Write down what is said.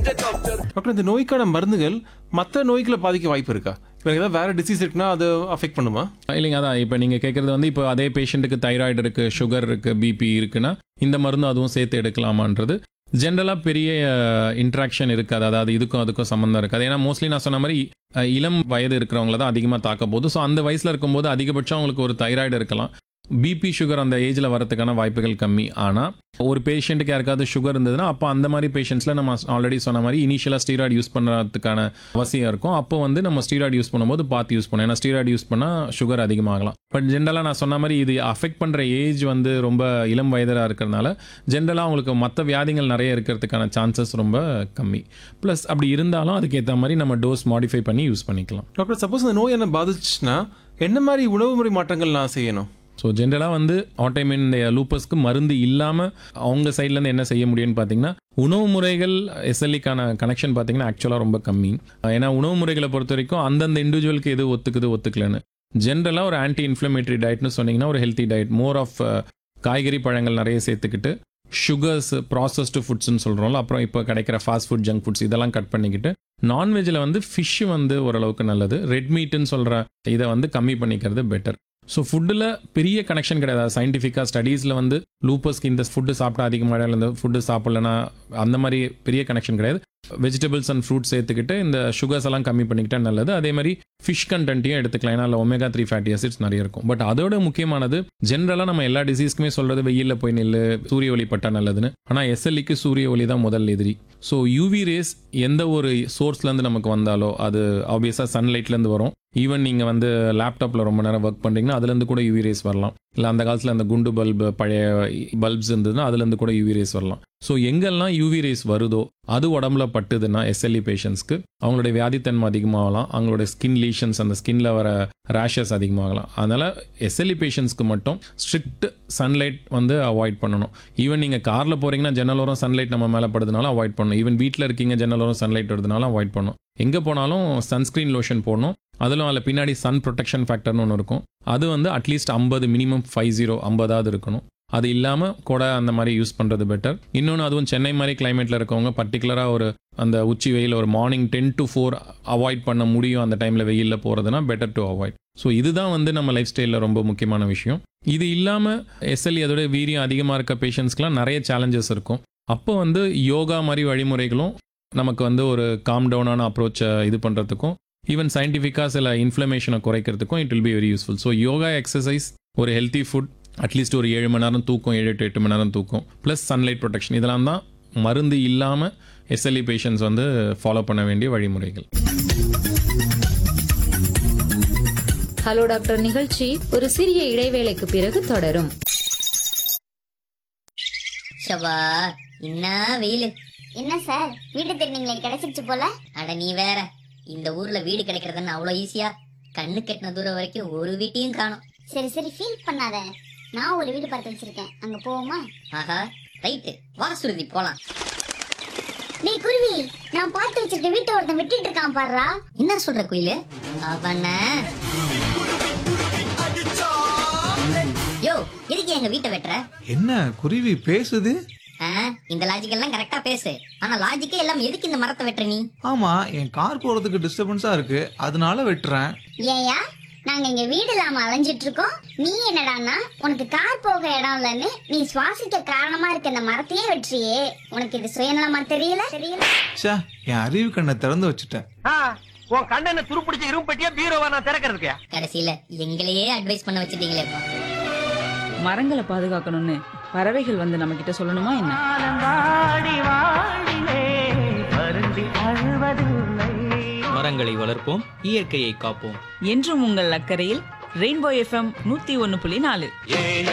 Doctor, இந்த நோய்க்கான மருந்துகள் மற்ற நோய்களை பாதிக்க வாய்ப்பு இருக்கா? இப்போ ஏதாவது வேற டிசீஸ் இருக்குன்னா அது அஃபெக்ட் பண்ணுமா? இல்லைங்க, அதான் இப்போ நீங்கள் கேட்குறது வந்து இப்போ அதே பேஷண்ட்டுக்கு தைராய்டு இருக்குது, சுகர் இருக்குது, பிபி இருக்குன்னா இந்த மருந்து அதுவும் சேர்த்து எடுக்கலாமான்றது ஜென்ரலாக பெரிய இன்ட்ராக்ஷன் இருக்காது. அதாவது இதுக்கும் அதுக்கும் சம்மந்தம் இருக்காது. ஏன்னா மோஸ்ட்லி நான் சொன்ன மாதிரி இளம் வயது இருக்கிறவங்கள தான் அதிகமாக தாக்க போகுது. ஸோ அந்த வயசில் இருக்கும்போது அதிகபட்சம் அவங்களுக்கு ஒரு தைராய்டு இருக்கலாம். பிபி சுகர் அந்த ஏஜில் வரதுக்கான வாய்ப்புகள் கம்மி. ஆனால் ஒரு பேஷண்ட்டுக்கு யாருக்காவது சுகர் இருந்ததுன்னா அப்போ அந்த மாதிரி பேஷண்ட்ஸில் நம்ம ஆல்ரெடி சொன்ன மாதிரி இனிஷியலாக ஸ்டீராய்டு யூஸ் பண்ணுறதுக்கான அவசியம் இருக்கும். அப்போ வந்து நம்ம ஸ்டீராய்டு யூஸ் பண்ணும்போது பார்த்து யூஸ் பண்ணணும். ஏன்னா ஸ்டீராய்டு யூஸ் பண்ணால் சுகர் அதிகமாகலாம். பட் ஜென்ரலாக நான் சொன்ன மாதிரி இது அஃபெக்ட் பண்ணுற ஏஜ் வந்து ரொம்ப இளம் வயதாக இருக்கிறதுனால ஜென்ரலாக அவங்களுக்கு மற்ற வியாதிகள் நிறைய இருக்கிறதுக்கான சான்சஸ் ரொம்ப கம்மி. ப்ளஸ் அப்படி இருந்தாலும் அதுக்கேற்ற மாதிரி நம்ம டோஸ் மாடிஃபை பண்ணி யூஸ் பண்ணிக்கலாம். டாக்டர், சப்போஸ் இந்த நோய் என்ன பாதிச்சுன்னா என்ன மாதிரி உணவு முறை மாற்றங்கள் நான் செய்யணும்? ஸோ ஜென்ரலாக வந்து ஆட்டோமின் லூப்பஸ்க்கு மருந்து இல்லாமல் அவங்க சைட்லேருந்து என்ன செய்ய முடியும்னு பார்த்தீங்கன்னா, உணவு முறைகள் எஸ்எல்இக்கான கனெக்ஷன் பார்த்தீங்கன்னா ஆக்சுவலாக ரொம்ப கம்மி. ஏன்னா உணவு முறைகளை பொறுத்த வரைக்கும் அந்தந்த இண்டிவிஜுவலுக்கு எது ஒத்துக்குது ஒத்துக்கலன்னு. ஜென்ரலாக ஒரு ஆன்டி இன்ஃப்ளமேட்டரி டயட்னு சொன்னீங்கன்னா ஒரு ஹெல்த்தி டயட், மோர் ஆஃப் காய்கறி பழங்கள் நிறைய சேர்த்துக்கிட்டு, சுகர்ஸ் ப்ராசஸ்டு ஃபுட்ஸ்ன்னு சொல்கிறோம்ல, அப்புறம் இப்போ கிடைக்கிற ஃபாஸ்ட் ஃபுட், ஜங்க் ஃபுட்ஸ் இதெல்லாம் கட் பண்ணிக்கிட்டு, நான்வெஜ்ஜில் வந்து ஃபிஷ் வந்து ஓரளவுக்கு நல்லது, ரெட் மீட்டுன்னு சொல்கிற இதை வந்து கம்மி பண்ணிக்கிறது பெட்டர். ஸோ ஃபுட்டில் பெரிய கனெக்ஷன் கிடையாது. சயின்டிஃபிக்காக ஸ்டடீஸில் வந்து லூப்பஸ்க்கு இந்த ஃபுட்டு சாப்பிட்டா அதிகமாக இந்த ஃபுட்டு சாப்பிட்லன்னா அந்த மாதிரி பெரிய கனெக்ஷன் கிடையாது. வெஜிடபிள்ஸ் அண்ட் ஃப்ரூட்ஸ் சேர்த்துக்கிட்டு இந்த சுகர்ஸ் எல்லாம் கம்மி பண்ணிக்கிட்டா நல்லது. அதே மாதிரி ஃபிஷ் கண்டென்ட்டையும் எடுத்துக்கலாம். ஏன்னா அதில் ஒமேகா 3 ஃபேட்டி ஆசிட்ஸ் நிறைய இருக்கும். பட் அதோட முக்கியமானது ஜென்ரலாக நம்ம எல்லா டிசீஸ்க்குமே சொல்கிறது வெயிலில் போய் நில்லு, சூரிய ஒளி பட்டா நல்லதுன்னு. ஆனால் எஸ்எல்இக்கு சூரிய ஒளி தான் முதல் எதிரி. ஸோ யூவி ரேஸ் எந்த ஒரு சோர்ஸ்லேருந்து நமக்கு வந்தாலோ அது ஆப்வியஸாக சன்லைட்லேருந்து வரும். ஈவன் நீங்கள் வந்து லேப்டாப்பில் ரொம்ப நேரம் ஒர்க் பண்ணுறீங்கன்னா அதுலேருந்து கூட யூவி ரேஸ் வரலாம். இல்லை அந்த காலத்தில் அந்த குண்டு பல்பு பழைய பல்ப்ஸ் இருந்ததுன்னா அதுலேருந்து கூட யூவி ரேஸ் வரலாம். ஸோ எங்கெல்லாம் யூவி ரேஸ் வருதோ அது உடம்புல பட்டுதுன்னா எஸ்எல்இ பேஷண்ட்ஸ்க்கு அவங்களுடைய வியாதித்தன்மை அதிகமாகலாம். அவங்களுடைய ஸ்கின் லீஷன்ஸ், அந்த ஸ்கின்ல வர ரேஷஸ் அதிகமாகலாம். அதனால் எஸ்எல்இ பேஷண்ட்ஸ்க்கு மட்டும் ஸ்ட்ரிக்ட் சன்லைட் வந்து அவாய்ட் பண்ணணும். ஈவன் நீங்கள் காரில் போகிறீங்கன்னா ஜன்னலோரம் சன்லைட் நம்ம மேலே படுறதுனால அவாய்ட் பண்ணணும். ஈவன் வீட்டில் இருக்கீங்க ஜன்னலோரம் சன்லைட் வருதுனால அவாய்ட் பண்ணணும். எங்கே போனாலும் சன்ஸ்க்ரீன் லோஷன் போடணும். அதிலும் அதில் பின்னாடி சன் ப்ரொடெக்ஷன் ஃபேக்டர்னு ஒன்று இருக்கும். அது வந்து அட்லீஸ்ட் 50 மினிமம் 50 இருக்கணும். அது இல்லாமல் கூட அந்த மாதிரி யூஸ் பண்ணுறது பெட்டர். இன்னொன்று அதுவும் சென்னை மாதிரி கிளைமேட்டில் இருக்கவங்க பர்டிகுலராக ஒரு அந்த உச்சி வெயில் ஒரு மார்னிங் 10 to 4 அவாய்ட் பண்ண முடியும். அந்த டைமில் வெயிலில் போகிறதுனா பெட்டர் டு அவாய்ட். ஸோ இதுதான் வந்து நம்ம லைஃப் ஸ்டைலில் ரொம்ப முக்கியமான விஷயம். இது இல்லாமல் எஸ்எல்இ அதோட வீரியம் அதிகமாக இருக்க பேஷண்ட்ஸ்க்குலாம் நிறைய சேலஞ்சஸ் இருக்கும். அப்போ வந்து யோகா மாதிரி வழிமுறைகளும் நமக்கு வந்து ஒரு காம் டவுனான அப்ரோச்சை இது பண்ணுறதுக்கும், ஈவன் சயின்டிஃபிக்காக சில இன்ஃப்ளமேஷனை குறைக்கிறதுக்கும் it will be very useful. So yoga, exercise, ஒரு ஹெல்த்தி ஃபுட், அட்லீஸ்ட் ஒரு 7 மணி நேரம் தூக்கம், 7 to 8 மணி நேரம் தூக்கம், ப்ளஸ் சன்லைட் ப்ரொடெக்ஷன், இதெல்லாம் தான் மருந்து இல்லாமல் எஸ்எல்இ பேஷண்ட்ஸ் வந்து ஃபாலோ பண்ண வேண்டிய வழிமுறைகள். ஹலோ டாக்டர் நிகழ்ச்சி ஒரு சிறிய இடைவேளைக்கு பிறகு தொடரும். ஷபா, என்ன வெயில். என்ன சார், வீடு திருநீங்களே கிடைச்சிருச்சு போல. அட நீ வேற, இந்த ஊர்ல வீடு கிடைக்கிறதுன்னு அவ்வளோ ஈஸியா? கண்ணு கெட்டின தூரம் வரைக்கும் ஒரு வீட்டையும் காணும். சரி சரி, ஃபீல் பண்ணாத. நான் ஒரு வீடு பார்த்து வச்சிருக்கேன், அங்க போவோமா? ஆஹா, ரைட்டு, வா சுருதி போலாம். நீ குருவி, நான் பார்த்து வச்சிருக்க வீட்டை ஒருத்தன் விட்டுட்டு இருக்கான் பாருடா. என்ன சொல்ற குயிலு? அவன யோ, எதுக்கு எங்க வீட்டை வெட்டுற? என்ன குருவி பேசுது? இந்த லாஜிக் எல்லாம் கரெக்டா பேசு. ஆனா லாஜிக்கே எல்லாம் எதுக்கு இந்த மரத்தை வெட்டுற நீ? ஆமா, என் கார் போறதுக்கு டிஸ்டர்பன்ஸா இருக்கு, அதனால வெட்டுறேன். ஏயா, நாங்க இங்க வீடு இல்லாம அலைஞ்சிட்டு இருக்கோம். நீ என்னடான்னா உனக்கு கார் போக இடம் இல்லன்னு நீ சுவாசிக்க காரணமா இருக்க இந்த மரத்தையே வெற்றியே. உனக்கு இது சுயநலமா தெரியல? ச்சே, என் அறிவு கண்ணை திறந்து வச்சுட்டேன். உன் கண்ணனை துருப்பிடிச்ச இரும்பட்டியா பீரோவா நான் திறக்கிறதுக்கு? கடைசியில எங்களையே அட்வைஸ் பண்ண வச்சிட்டீங்களே. மரங்களை பாதுகாக்கணும்னு பறவைகள் வந்து நம்ம கிட்ட சொல்லணுமா என்ன? மரங்களை வளர்ப்போம், இயற்கையை காப்போம். என்றும் உங்கள் அக்கறையில் ரெயின்போ FM 101.4.